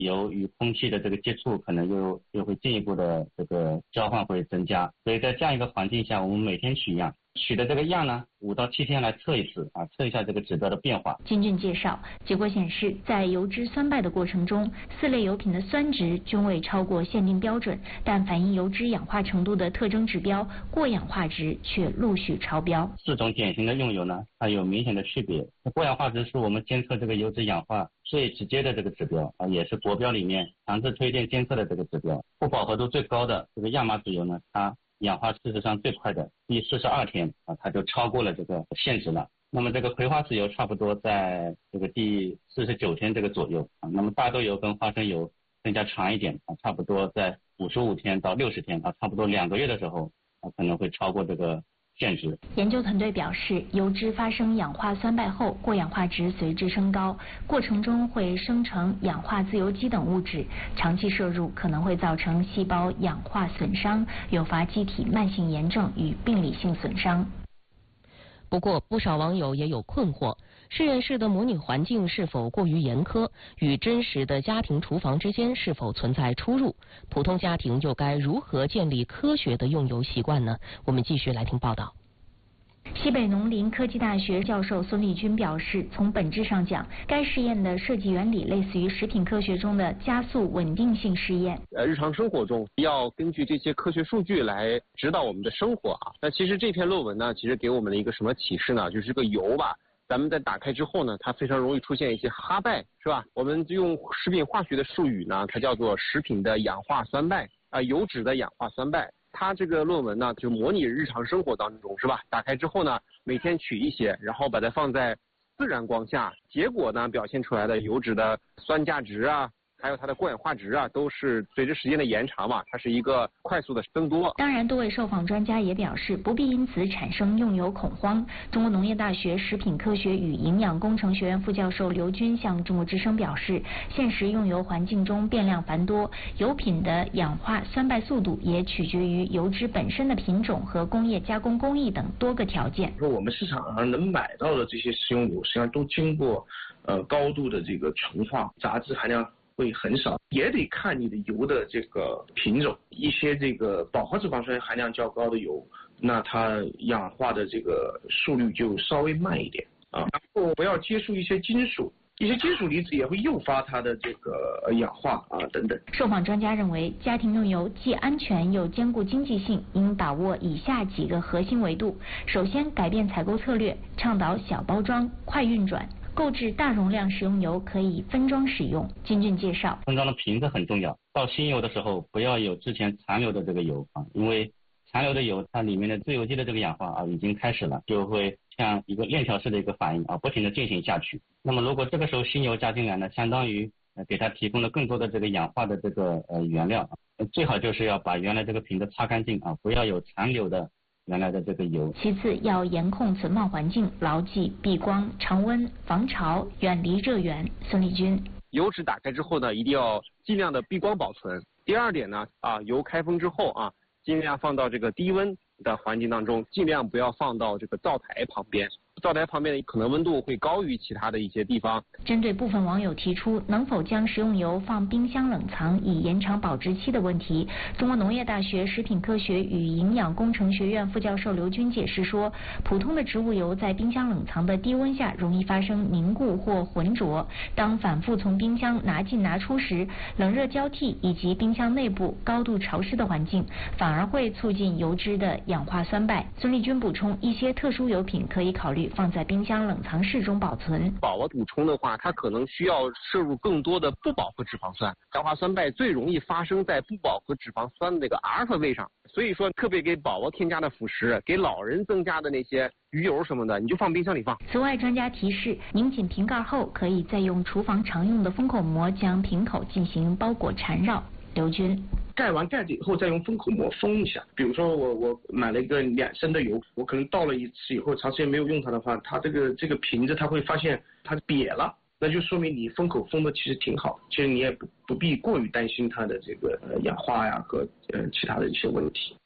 油与空气的这个接触，可能又会进一步的这个交换会增加。所以在这样一个环境下，我们每天取样，取的这个样呢，5到7天来测一次啊，测一下这个指标的变化。 金俊介绍，结果显示，在油脂酸败的过程中，4类油品的酸值均未超过限定标准，但反映油脂氧化程度的特征指标过氧化值却陆续超标。 4种典型的用油呢，它有明显的区别。过氧化值是我们监测这个油脂氧化最直接的这个指标啊，也是国标里面强制推荐监测的这个指标。不饱和度最高的这个亚麻籽油呢，它氧化事实上最快的第42天啊，它就超过了这个限值了。那么这个葵花籽油差不多在这个第49天这个左右啊。那么大豆油跟花生油更加长一点啊，差不多在55天到60天啊，差不多2个月的时候啊，可能会超过这个限值。 研究团队表示，油脂发生氧化酸败后，过氧化值随之升高，过程中会生成氧化自由基等物质，长期摄入可能会造成细胞氧化损伤，诱发机体慢性炎症与病理性损伤。 不过，不少网友也有困惑：实验室的模拟环境是否过于严苛？与真实的家庭厨房之间是否存在出入？普通家庭又该如何建立科学的用油习惯呢？我们继续来听报道。 西北农林科技大学教授孙立军表示，从本质上讲，该试验的设计原理类似于食品科学中的加速稳定性试验。 日常生活中要根据这些科学数据来指导我们的生活啊。那其实这篇论文呢，其实给我们的一个什么启示呢？就是这个油吧，咱们在打开之后呢，它非常容易出现一些哈败，是吧？我们用食品化学的术语呢，它叫做食品的氧化酸败啊，油脂的氧化酸败。它这个论文呢，就模拟日常生活当中，是吧？打开之后呢，每天取一些，然后把它放在自然光下，结果呢，表现出来的油脂的酸价值啊，还有它的过氧化值啊，都是随着时间的延长嘛，它是一个快速的增多。 当然，多位受访专家也表示，不必因此产生用油恐慌。中国农业大学食品科学与营养工程学院副教授刘军向中国之声表示，现实用油环境中变量繁多，油品的氧化酸败速度也取决于油脂本身的品种和工业加工工艺等多个条件。 说我们市场上能买到的这些食用油，实际上都经过高度的这个纯化，杂质含量会很少，也得看你的油的这个品种。一些这个饱和脂肪酸含量较高的油，那它氧化的这个速率就稍微慢一点啊。然后不要接触一些金属，一些金属离子也会诱发它的这个氧化啊等等。 受访专家认为，家庭用油既安全又兼顾经济性，应把握以下几个核心维度：首先，改变采购策略，倡导小包装、快运转。购置大容量食用油可以分装使用。金俊介绍， 分装的瓶子很重要。倒新油的时候，不要有之前残留的这个油啊，因为残留的油它里面的自由基的这个氧化啊已经开始了，就会像一个链条式的一个反应啊，不停的进行下去。那么如果这个时候新油加进来呢，相当于给它提供了更多的这个氧化的这个原料，最好就是要把原来这个瓶子擦干净啊，不要有残留的原来的这个油。 其次，要严控存放环境，牢记避光、常温、防潮、远离热源。孙立军， 油脂打开之后呢，一定要尽量的避光保存。第二点呢，油开封之后啊，尽量放到这个低温的环境当中，尽量不要放到这个灶台旁边。灶台旁边可能温度会高于其他的一些地方。 针对部分网友提出能否将食用油放冰箱冷藏以延长保质期的问题，中国农业大学食品科学与营养工程学院副教授刘军解释说，普通的植物油在冰箱冷藏的低温下容易发生凝固或浑浊，当反复从冰箱拿进拿出时，冷热交替以及冰箱内部高度潮湿的环境反而会促进油脂的氧化酸败。孙立军补充，一些特殊油品可以考虑放在冰箱冷藏室中保存。 饱和补充的话，它可能需要摄入更多的不饱和脂肪酸，氧化酸败最容易发生在不饱和脂肪酸的那个阿尔法位上，所以说特别给宝宝添加的辅食，给老人增加的那些鱼油什么的，你就放冰箱里放。 此外，专家提示，拧紧瓶盖后，可以再用厨房常用的封口膜将瓶口进行包裹缠绕。刘军， 盖完盖子以后再用封口膜封一下。比如说我买了一个2升的油，我可能倒了一次以后长时间没有用它的话，它这个瓶子它会发现它瘪了，那就说明你封口封的其实挺好，其实你也不必过于担心它的这个氧化呀和其他的一些问题。